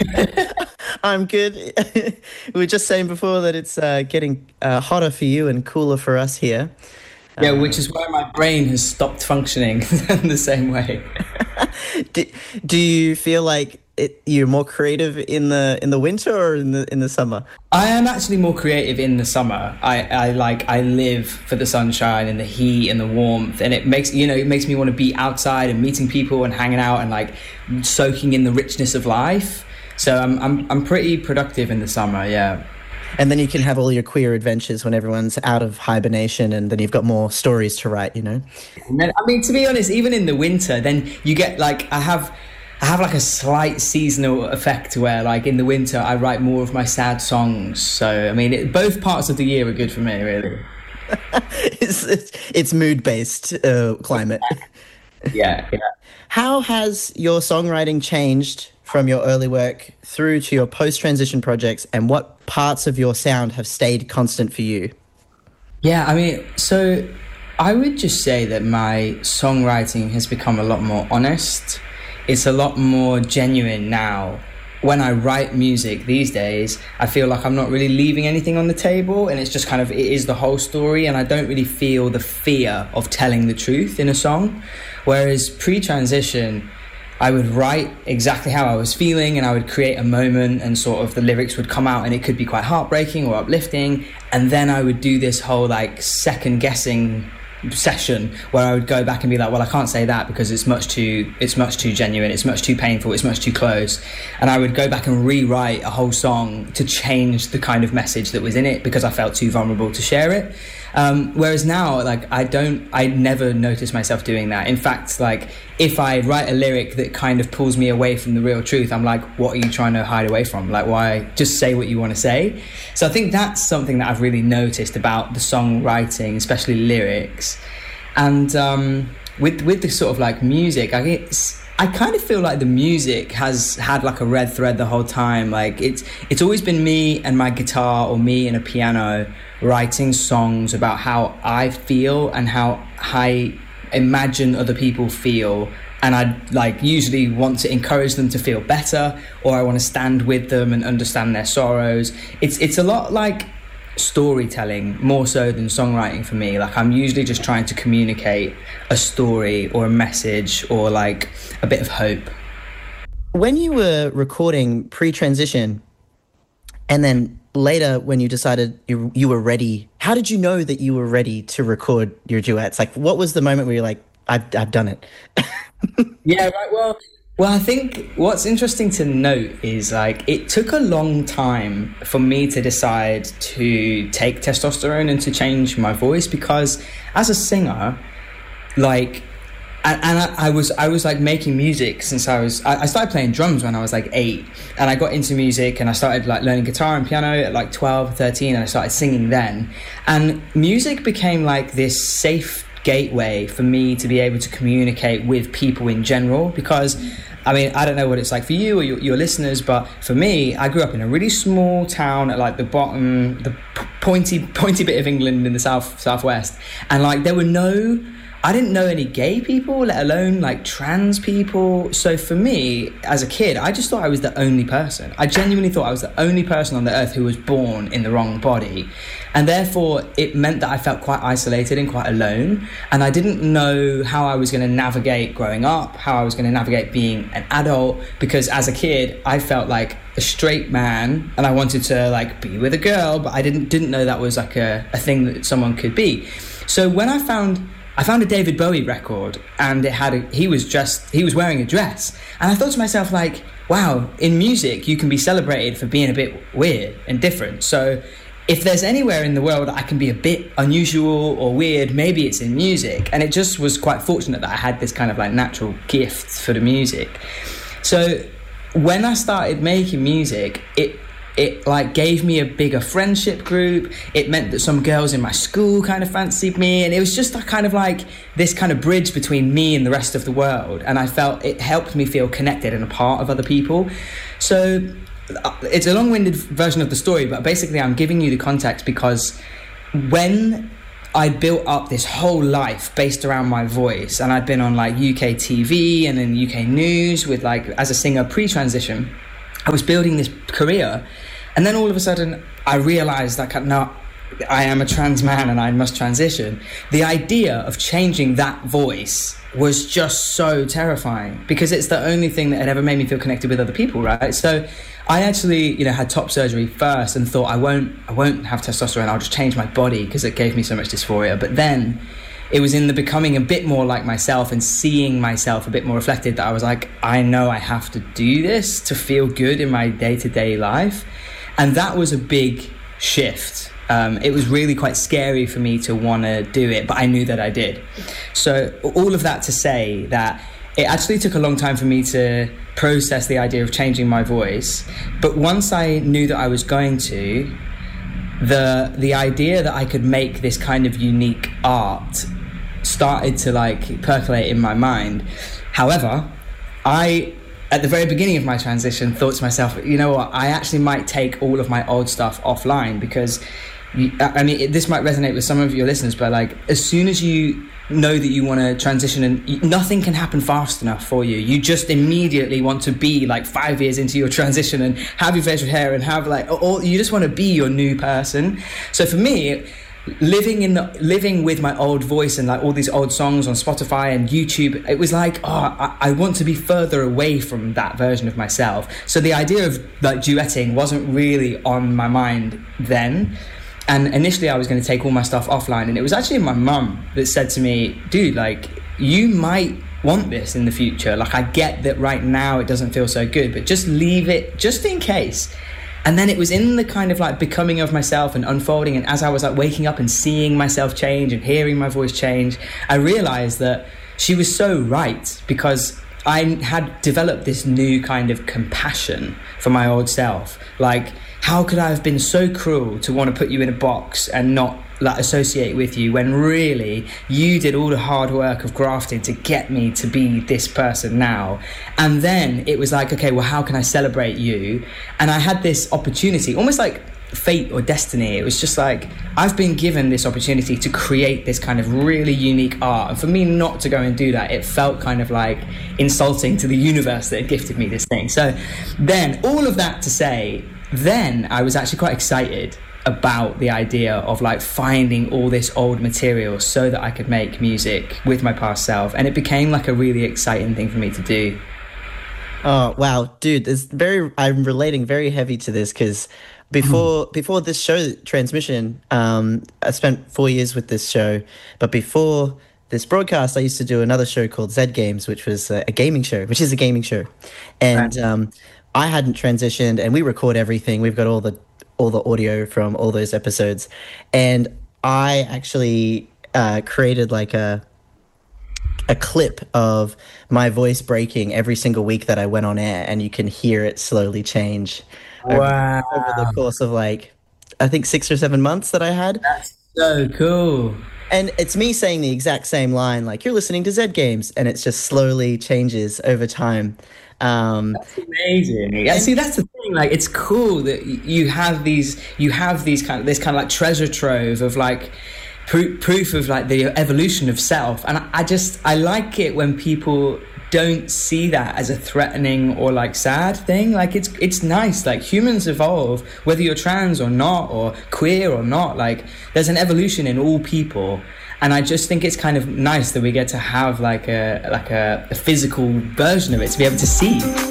I'm good. We were just saying before that it's getting hotter for you and cooler for us here. Yeah, which is why my brain has stopped functioning the same way. Do, do you feel like you're more creative in the winter or in the summer? I am actually more creative in the summer. I live for the sunshine and the heat and the warmth, and it makes me want to be outside and meeting people and hanging out and like soaking in the richness of life. So I'm pretty productive in the summer, yeah. And then you can have all your queer adventures when everyone's out of hibernation, and then you've got more stories to write, you know? And then, I mean, to be honest, even in the winter, then you get like I have like a slight seasonal effect where like in the winter I write more of my sad songs. So I mean, both parts of the year are good for me, really. It's mood based climate. Yeah, yeah. How has your songwriting changed from your early work through to your post transition projects, and what parts of your sound have stayed constant for you? Yeah, I mean, so I would just say that my songwriting has become a lot more honest. It's a lot more genuine now. When I write music these days, I feel like I'm not really leaving anything on the table, and it's just kind of, it is the whole story, and I don't really feel the fear of telling the truth in a song. Whereas pre-transition, I would write exactly how I was feeling, and I would create a moment, and sort of the lyrics would come out, and it could be quite heartbreaking or uplifting, and then I would do this whole like second guessing session where I would go back and be like, well, I can't say that because it's much too genuine, it's much too painful, it's much too close, and I would go back and rewrite a whole song to change the kind of message that was in it because I felt too vulnerable to share it. Whereas now, like, I never notice myself doing that. In fact, like, if I write a lyric that kind of pulls me away from the real truth, I'm like, what are you trying to hide away from? Like, why just say what you want to say? So I think that's something that I've really noticed about the songwriting, especially lyrics. And with the sort of like music, I kind of feel like the music has had like a red thread the whole time. Like it's always been me and my guitar, or me and a piano, writing songs about how I feel and how I imagine other people feel. And I like usually want to encourage them to feel better, or I want to stand with them and understand their sorrows. It's a lot like storytelling more so than songwriting for me. Like, I'm usually just trying to communicate a story or a message or like a bit of hope. When you were recording pre-transition, and then later when you decided you were ready, how did you know that you were ready to record your duets? Like, what was the moment where you're like, I've done it? Yeah, right. Well, I think what's interesting to note is like it took a long time for me to decide to take testosterone and to change my voice, because as a singer, like, I was like making music since I started playing drums when I was like 8, and I got into music and I started like learning guitar and piano at like 12, 13, and I started singing then. And music became like this safe gateway for me to be able to communicate with people in general, because I mean, I don't know what it's like for you or your listeners, but for me, I grew up in a really small town at like the bottom, the pointy bit of England in the southwest, and like I didn't know any gay people, let alone like trans people. So for me, as a kid, I just thought I was the only person. I genuinely thought I was the only person on the earth who was born in the wrong body. And therefore, it meant that I felt quite isolated and quite alone. And I didn't know how I was going to navigate growing up, how I was going to navigate being an adult. Because as a kid, I felt like a straight man and I wanted to like be with a girl, but I didn't know that was like a thing that someone could be. So when I found a David Bowie record, and he was wearing a dress, and I thought to myself, like, wow, in music you can be celebrated for being a bit weird and different. So if there's anywhere in the world I can be a bit unusual or weird, maybe it's in music. And it just was quite fortunate that I had this kind of like natural gift for the music. So when I started making music, it like gave me a bigger friendship group. It meant that some girls in my school kind of fancied me, and it was just a kind of like this kind of bridge between me and the rest of the world. And I felt it helped me feel connected and a part of other people. So it's a long-winded version of the story, but basically I'm giving you the context because when I built up this whole life based around my voice, and I'd been on like UK TV and then UK news with like as a singer pre-transition, I was building this career, and then all of a sudden I realized like, no, I am a trans man and I must transition. The idea of changing that voice was just so terrifying, because it's the only thing that had ever made me feel connected with other people, right? So I actually, had top surgery first and thought I won't have testosterone, I'll just change my body because it gave me so much dysphoria. But then it was in the becoming a bit more like myself and seeing myself a bit more reflected that I was like, I know I have to do this to feel good in my day-to-day life. And that was a big shift. It was really quite scary for me to want to do it, but I knew that I did. So all of that to say that it actually took a long time for me to process the idea of changing my voice. But once I knew that I was going to, the idea that I could make this kind of unique art started to like percolate in my mind. However, at the very beginning of my transition, thought to myself, you know what, I actually might take all of my old stuff offline, because this might resonate with some of your listeners, but like, as soon as you know that you want to transition, and nothing can happen fast enough for you, you just immediately want to be like 5 years into your transition and have your facial hair and have like, you just want to be your new person. So for me, living with my old voice and like all these old songs on Spotify and YouTube, it was like, I want to be further away from that version of myself. So the idea of like duetting wasn't really on my mind then. And initially I was going to take all my stuff offline, and it was actually my mum that said to me, dude, like, you might want this in the future. Like, I get that right now it doesn't feel so good, but just leave it just in case. And then it was in the kind of like becoming of myself and unfolding, and as I was like waking up and seeing myself change and hearing my voice change, I realized that she was so right, because I had developed this new kind of compassion for my old self. Like, how could I have been so cruel to want to put you in a box and not like associate with you, when really you did all the hard work of grafting to get me to be this person now? And then it was like, okay, well, how can I celebrate you? And I had this opportunity, almost like fate or destiny. It was just like, I've been given this opportunity to create this kind of really unique art, and for me not to go and do that, it felt kind of like insulting to the universe that had gifted me this thing. So then all of that to say, then I was actually quite excited about the idea of like finding all this old material so that I could make music with my past self, and it became like a really exciting thing for me to do. Oh wow, dude, I'm relating very heavy to this, because before this show, Transmission, I spent 4 years with this show, but before this broadcast I used to do another show called Z Games, which was a gaming show, and right. I hadn't transitioned, and we record everything. We've got all the audio from all those episodes, and I actually created like a clip of my voice breaking every single week that I went on air, and you can hear it slowly change over the course of like, I think 6 or 7 months that I had. That's so cool. And it's me saying the exact same line, like, you're listening to Z Games, and it just slowly changes over time. That's amazing. Yeah, see, that's the thing. Like, it's cool that you have this kind of like treasure trove of like proof of like the evolution of self. And I like it when people don't see that as a threatening or like sad thing. Like, it's nice. Like, humans evolve, whether you're trans or not, or queer or not. Like, there's an evolution in all people. And I just think it's kind of nice that we get to have like a physical version of it to be able to see.